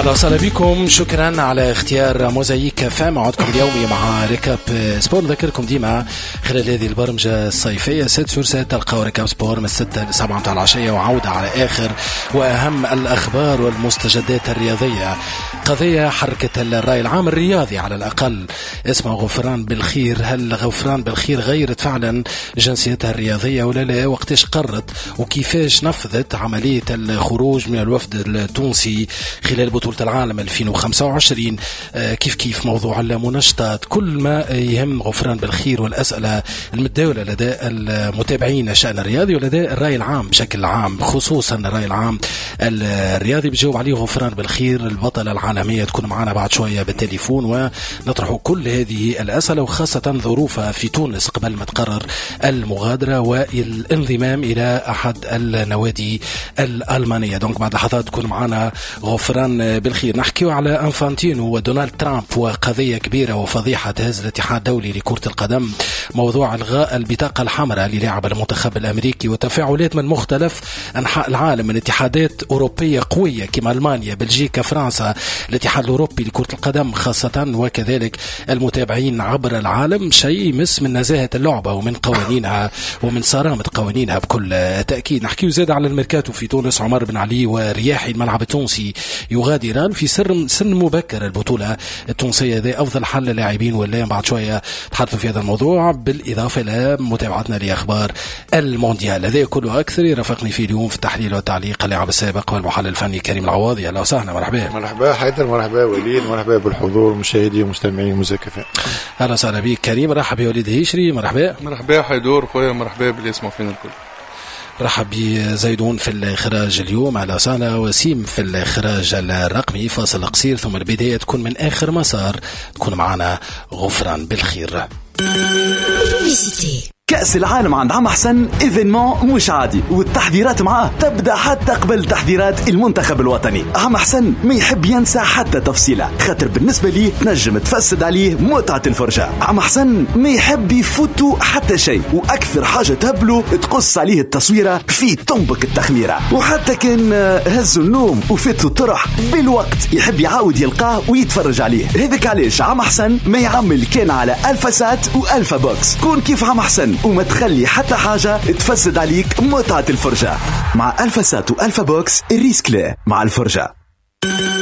أهلا وسهلا بكم، شكرا على اختيار موزايك فام. عودكم اليومي مع ركاب سبور. نذكركم ديما خلال هذه البرمجة الصيفية 6/7 تلقاو ركاب سبور من 6 ل 7 متاع العشية، وعودة على آخر وأهم الأخبار والمستجدات الرياضية. قضية حركة الرأي العام الرياضي على الأقل اسمه غفران بالخير. هل غفران بالخير غيرت فعلا جنسيتها الرياضية ولا لا؟ وقتاش قررت وكيفاش نفذت عملية الخروج من الوفد التونسي خلال بطولة العالم 2025؟ كيف موضوع المنشطات، كل ما يهم غفران بالخير والأسئلة المتداولة لدى المتابعين الشأن الرياضي ولدى الرأي العام بشكل عام، خصوصا الرأي العام الرياضي بيجاوب عليه غفران بالخير البطلة العالمية. تكون معنا بعد شوية بالتليفون ونطرح كل هذه الأسئلة، وخاصة ظروفها في تونس قبل ما تقرر المغادرة والانضمام إلى أحد النوادي الألمانية. دونك بعد لحظات تكون معنا غفران بالخير. نحكيو على انفانتينو ودونالد ترامب وقضية كبيرة وفضيحة تهز الاتحاد الدولي لكرة القدم، موضوع الغاء البطاقة الحمراء للاعب المنتخب الأمريكي، وتفاعلات من مختلف أنحاء العالم من اتحادات أوروبية قوية كما ألمانيا، بلجيكا، فرنسا، الاتحاد الأوروبي لكرة القدم خاصة، وكذلك المتابعين عبر العالم. شيء يمس من نزاهة اللعبة ومن قوانينها ومن صرامة قوانينها بكل تأكيد. نحكيو زاد على الميركاتو في تونس. عمر بن علي ورياحي الملعب التونسي يغادران في سن مبكر البطولة التونسية. ذي أفضل حل للاعبين ولا بعد شوية تحدثوا في هذا الموضوع، بالإضافة إلى متابعتنا لأخبار المونديال. هذا كله أكثر يرافقني في اليوم في التحليل والتعليق اللاعب السابق والمحلل الفني كريم العواضي. أهلا وسهلا. مرحبا حيدر، مرحبا وليد، مرحبا بالحضور مشاهدي ومستمعين مزكفة. أهلا وسهلا بك كريم. رحب يا وليد هيشري. مرحبا حيدور خويا، مرحبا باللي يسمعوا فينا الكل. رحب بزيدون في الإخراج اليوم. على سنة وسيم في الإخراج الرقمي. فاصل قصير ثم البداية تكون من آخر مسار. تكون معنا غفران بالخير. كأس العالم عند عم حسن إيفينمون مش عادي، والتحذيرات معاه تبدأ حتى قبل تحذيرات المنتخب الوطني. عم حسن ما يحب ينسى حتى تفصيلة، خاطر بالنسبة لي تنجم تفسد عليه متعة الفرجة. عم حسن ما يحب يفوتوا حتى شيء، وأكثر حاجة تهبله تقص عليه التصويرة في تنبك التخميرة. وحتى كان هزوا النوم وفتوا الطرح بالوقت يحب يعاود يلقاه ويتفرج عليه. هذاك علاش عم حسن ما يعمل كان على ألفا سات وألفا بوكس. كون كيف عم حسن وما تخلي حتى حاجة تفسد عليك متعة الفرجة. مع ألفا سات وألفا بوكس الريسك لا مع الفرجة.